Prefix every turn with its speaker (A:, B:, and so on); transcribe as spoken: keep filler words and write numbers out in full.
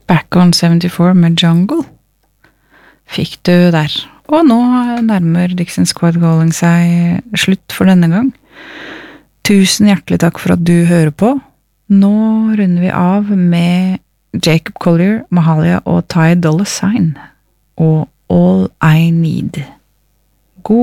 A: Back on seventy-four med Jungle fikk du der. Og nå nærmer Dixon Squad Calling seg slutt for denne gang. Tusen hjertelig takk for at du hører på. Nå runder vi av med Jacob Collier, Mahalia og Ty Dolla Sign og All I Need.